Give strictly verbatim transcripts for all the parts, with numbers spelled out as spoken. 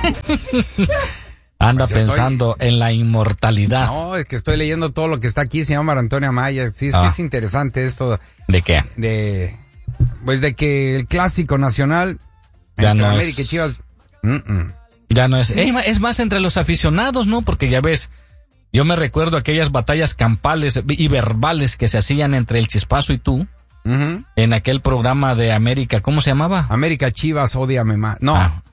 Anda pues pensando estoy... en la inmortalidad. No, es que estoy leyendo todo lo que está aquí, señor Mar Antonio Amaya. Sí, es ah. que es interesante esto. ¿De qué? De, pues de que el clásico nacional ya entre no América es... y Chivas. Mm-mm. Ya no es... Sí. Es más entre los aficionados, ¿no? Porque ya ves, yo me recuerdo aquellas batallas campales y verbales que se hacían entre el Chispazo y tú. Uh-huh. En aquel programa de América, ¿cómo se llamaba? América Chivas, ódiame más. No. Ah.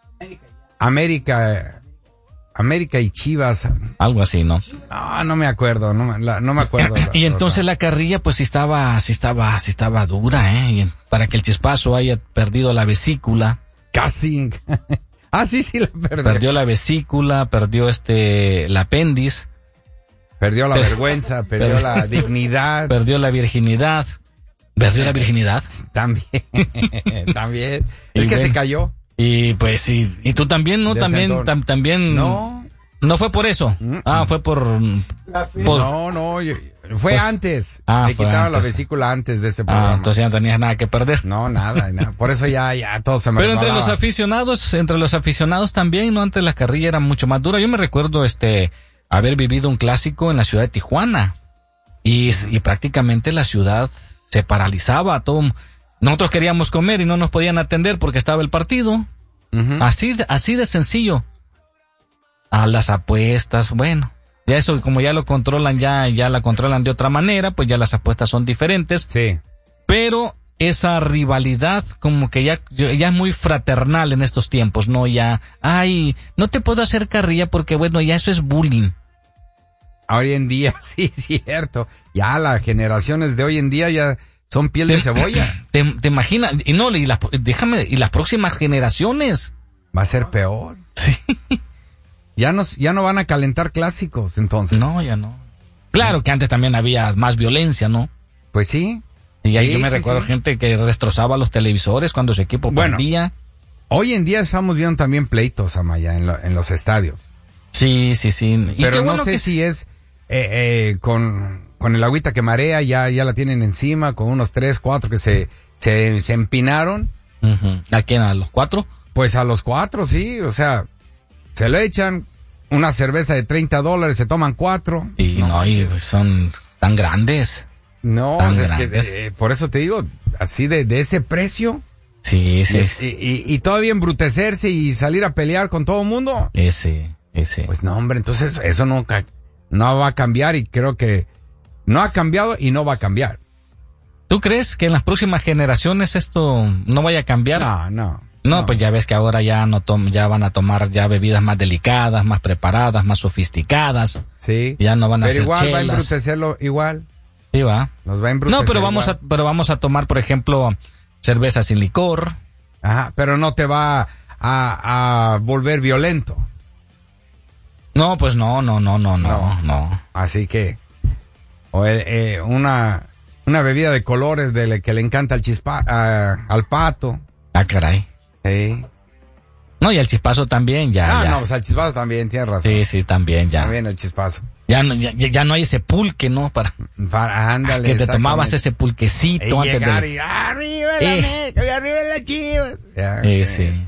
América... América y Chivas. Algo así, ¿no? No, no me acuerdo, no, la, no me acuerdo. La, y entonces la carrilla pues sí estaba, sí estaba, sí estaba dura, ¿eh? Y para que el Chispazo haya perdido la vesícula. Casi. Ah, sí, sí la perdió. Perdió la vesícula, perdió este, el apéndice. Perdió la per- vergüenza, perdió per- la dignidad. Perdió la virginidad. ¿Perdió la virginidad? También, también. Y es que ven, se cayó. Y pues sí, y tú también, ¿no? Desde también, tam, también. No. No fue por eso. Mm-mm. Ah, fue por, por... No, no, yo, fue pues, antes. Ah, Le fue quitaron antes. la vesícula antes de ese programa. Ah, entonces ya no tenías nada que perder. No, nada, nada. Por eso ya, ya todo se me Pero entre resbalaba. los aficionados, entre los aficionados también, ¿no? Antes la carrilla era mucho más dura. Yo me recuerdo, este, haber vivido un clásico en la ciudad de Tijuana. Y, uh-huh. y prácticamente la ciudad se paralizaba. Todo, nosotros queríamos comer y no nos podían atender porque estaba el partido. Uh-huh. Así, así de sencillo. A las apuestas, bueno, ya eso como ya lo controlan, ya, ya la controlan de otra manera, pues ya las apuestas son diferentes. Sí. Pero esa rivalidad como que ya, ya es muy fraternal en estos tiempos, ¿no? Ya, ay, no te puedo hacer carrilla porque bueno, ya eso es bullying. Hoy en día, sí, cierto. Ya las generaciones de hoy en día ya son piel de te, cebolla. Te, te imaginas, y no, y las, déjame, y las próximas generaciones. Va a ser peor. Sí. Ya no, ya no van a calentar clásicos, entonces. No, ya no. Claro que antes también había más violencia, ¿no? Pues sí. Y ahí sí, yo me sí, recuerdo sí. gente que destrozaba los televisores cuando su equipo bueno, perdía. Hoy en día estamos viendo también pleitos, Amaya, en, lo, en los estadios. Sí, sí, sí. Y pero no bueno sé que... si es eh, eh, con, con el agüita que marea, ya, ya la tienen encima, con unos tres, cuatro que se, se, se empinaron. Uh-huh. ¿A quién? ¿A los cuatro? Pues a los cuatro, sí, o sea, se le echan una cerveza de treinta dólares, se toman cuatro. Y no, no y son tan grandes. No, tan o sea, grandes. es que eh, por eso te digo, así de, de ese precio. Sí, sí. Y, y, y todavía embrutecerse y salir a pelear con todo el mundo. Ese, ese. Pues no, hombre, entonces eso nunca, no va a cambiar y creo que no ha cambiado y no va a cambiar. ¿Tú crees que en las próximas generaciones esto no vaya a cambiar? No, no. No, no. pues ya ves que ahora ya no tom- ya van a tomar ya bebidas más delicadas, más preparadas, más sofisticadas. Sí. Ya no van a pero hacer igual chelas. va a embrutecerlo igual. Sí, va. Nos va a embrutecer. No, pero vamos igual. a pero vamos a tomar, por ejemplo, cerveza sin licor. Ajá, pero no te va a, a volver violento. No, pues no, no, no, no, no, No. no. Así que o el, eh, una una bebida de colores de le, que le encanta al chispa a, al pato. Ah, caray. Sí. No, y el chispazo también, ya. Ah, ya. no, pues al chispazo también, tienes razón. Sí, sí, también, ya. También el chispazo. Ya no, ya, ya no hay ese pulque, ¿no? Para, Para, ándale. que te tomabas ese pulquecito y antes llegar de... y arriba la Eh. América, y arriba la Chivas. Ya, Eh,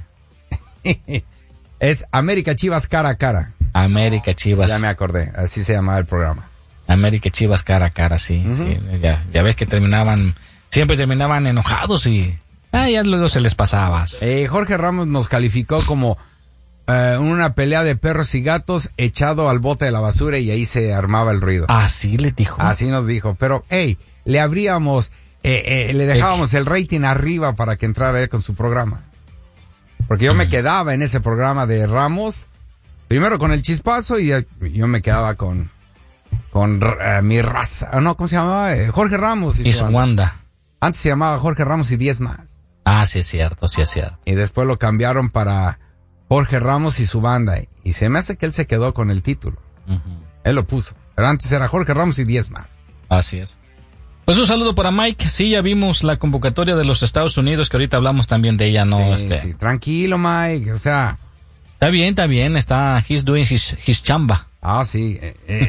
sí. es América Chivas cara a cara. América Chivas. Ya me acordé, así se llamaba el programa. América Chivas cara a cara, sí, uh-huh. sí. Ya, ya ves que terminaban, siempre terminaban enojados y ah, ya luego se les pasaba. Eh, Jorge Ramos nos calificó como eh, una pelea de perros y gatos echado al bote de la basura y ahí se armaba el ruido. Así le dijo. Así nos dijo, pero hey, le abríamos, eh, eh, le dejábamos el rating arriba para que entrara él con su programa. Porque yo uh-huh. me quedaba en ese programa de Ramos, primero con el chispazo y yo me quedaba con... con uh, mi raza, no, ¿cómo se llamaba? Eh, Jorge Ramos. Y, y su Wanda. Wanda. Antes se llamaba Jorge Ramos y diez más. Ah, sí es cierto, sí es cierto. Y después lo cambiaron para Jorge Ramos y su banda. Y se me hace que él se quedó con el título. Uh-huh. Él lo puso. Pero antes era Jorge Ramos y diez más. Así es. Pues un saludo para Mike. Sí, ya vimos la convocatoria de los Estados Unidos, que ahorita hablamos también de ella, ¿no? Sí, este... sí, tranquilo, Mike. O sea... Está bien, está bien. Está, he's doing his, his chamba. Ah, sí.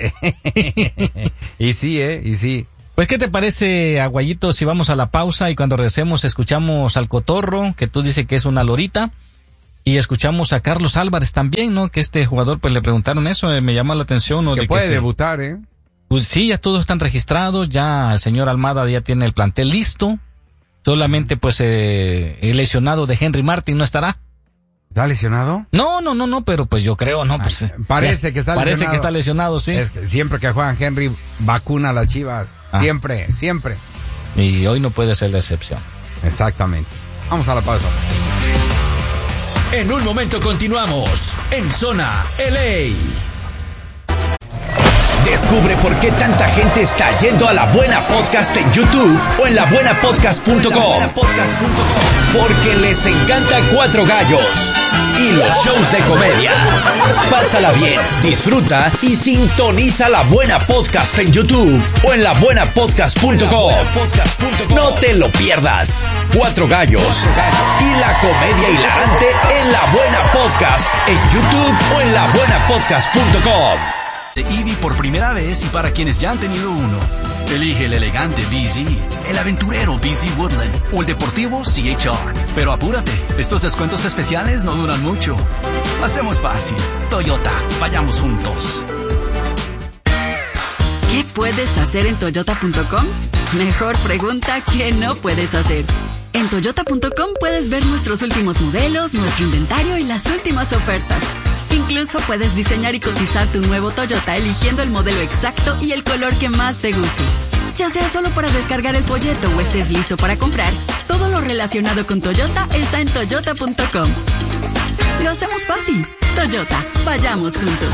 y sí, eh, y sí. Pues, ¿qué te parece, Aguayito, si vamos a la pausa y cuando regresemos escuchamos al Cotorro, que tú dices que es una lorita, Y escuchamos a Carlos Álvarez también, ¿no? Que este jugador, pues le preguntaron eso, eh, me llama la atención, ¿no? Que de puede que debutar, ¿eh? Pues sí, ya todos están registrados, ya el señor Almada ya tiene el plantel listo. Solamente pues eh, el lesionado de Henry Martin no estará. ¿Está lesionado? No, no, no, no, pero pues yo creo, no, pues Ay, parece ya, que está parece lesionado. que está lesionado, sí. Es que siempre que juegan Henry vacuna a las Chivas, ah. siempre, siempre. Y hoy no puede ser la excepción. Exactamente. Vamos a la pausa. En un momento continuamos en Zona L A. Descubre por qué tanta gente está yendo a La Buena Podcast en YouTube o en la buena podcast punto com. Porque les encanta Cuatro Gallos y los shows de comedia. Pásala bien, disfruta y sintoniza La Buena Podcast en YouTube o en la buena podcast punto com. No te lo pierdas. Cuatro Gallos y la comedia hilarante en La Buena Podcast en YouTube o en la buena podcast punto com. De Eevee por primera vez y para quienes ya han tenido uno. Elige el elegante B Z, el aventurero B Z Woodland o el deportivo C H R. Pero apúrate, estos descuentos especiales no duran mucho. Hacemos fácil. Toyota, vayamos juntos. ¿Qué puedes hacer en toyota punto com? Mejor pregunta, ¿qué no puedes hacer? En toyota punto com puedes ver nuestros últimos modelos, nuestro inventario y las últimas ofertas. Incluso puedes diseñar y cotizar tu nuevo Toyota eligiendo el modelo exacto y el color que más te guste. Ya sea solo para descargar el folleto o estés listo para comprar, todo lo relacionado con Toyota está en toyota punto com. Lo hacemos fácil. Toyota, vayamos juntos.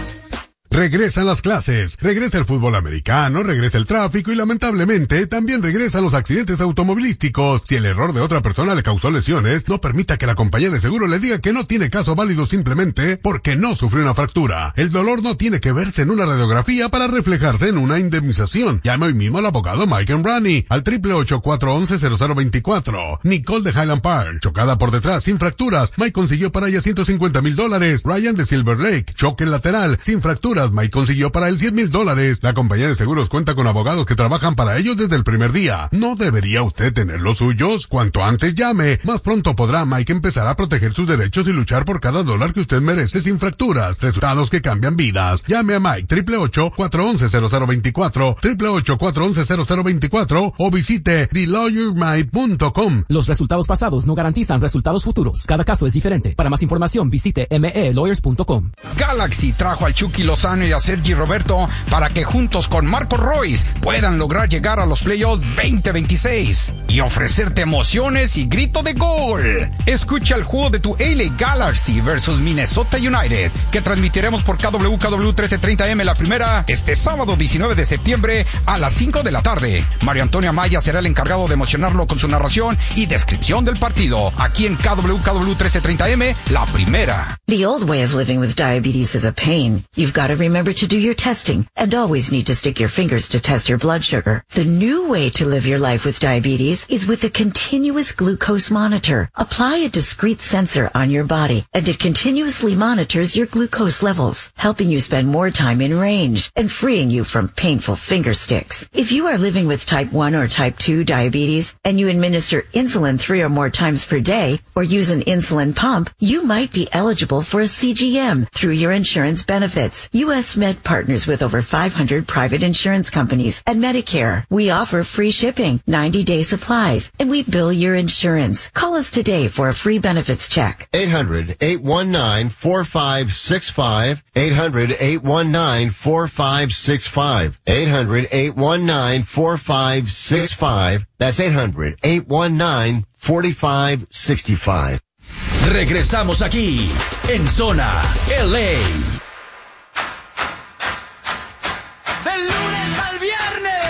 Regresan las clases, regresa el fútbol americano, regresa el tráfico y lamentablemente también regresan los accidentes automovilísticos. Si el error de otra persona le causó lesiones, no permita que la compañía de seguro le diga que no tiene caso válido simplemente porque no sufrió una fractura. El dolor no tiene que verse en una radiografía para reflejarse en una indemnización. Llame hoy mismo al abogado Mike Embrani al triple ocho, cuatro once, cero cero veinticuatro. Nicole de Highland Park, chocada por detrás sin fracturas, Mike consiguió para ella ciento cincuenta mil dólares. Ryan de Silver Lake, choque lateral sin fracturas, Mike consiguió para él cien mil dólares. La compañía de seguros cuenta con abogados que trabajan para ellos desde el primer día. ¿No debería usted tener los suyos? Cuanto antes llame, más pronto podrá Mike empezar a proteger sus derechos y luchar por cada dólar que usted merece sin fracturas. Resultados que cambian vidas. Llame a Mike triple ocho, cuatro once, cero cero veinticuatro, triple ocho, cuatro once, cero cero veinticuatro o visite the lawyer mike punto com. Los resultados pasados no garantizan resultados futuros. Cada caso es diferente. Para más información visite m e lawyers punto com. Galaxy trajo al Chucky Lozano y a Sergi Roberto para que juntos con Marco Royce puedan lograr llegar a los playoffs veinte veintiséis y ofrecerte emociones y grito de gol. Escucha el juego de tu L A Galaxy versus Minnesota United, que transmitiremos por K W K W trece treinta M la primera este sábado diecinueve de septiembre a las cinco de la tarde. Mario Antonio Amaya será el encargado de emocionarlo con su narración y descripción del partido aquí en K W K W trece treinta M la primera. The old way of living with diabetes is a pain. You've got to remember to do your testing and always need to stick your fingers to test your blood sugar. The new way to live your life with diabetes is with a continuous glucose monitor. Apply a discrete sensor on your body and it continuously monitors your glucose levels, helping you spend more time in range and freeing you from painful finger sticks. If you are living with type one or type two diabetes and you administer insulin three or more times per day or use an insulin pump, you might be eligible for a C G M through your insurance benefits. U S Med partners with over five hundred private insurance companies and Medicare. We offer free shipping, ninety day supplies, and we bill your insurance. Call us today for a free benefits check. eight hundred, eight one nine, four five six five. eight hundred, eight one nine, four five six five. eight hundred, eight one nine, four five six five. That's eight hundred, eight one nine, four five six five. Regresamos aquí en Zona L A. Del lunes al viernes.